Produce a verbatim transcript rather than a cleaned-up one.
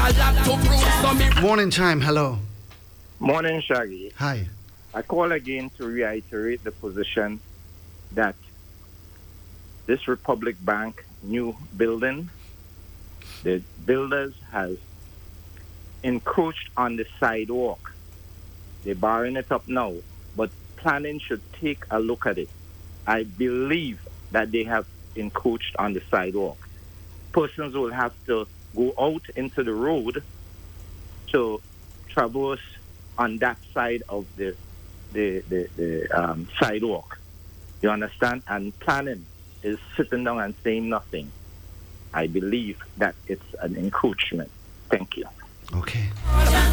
Morning time, hello. Morning, Shaggy. Hi. I call again to reiterate the position that this Republic Bank new building, the builders has encroached on the sidewalk. They're barring it up now, but planning should take a look at it. I believe that they have encroached on the sidewalk. Persons will have to go out into the road to traverse on that side of the the, the, the um, sidewalk. You understand? And planning is sitting down and saying nothing. I believe that it's an encroachment. Thank you. Okay.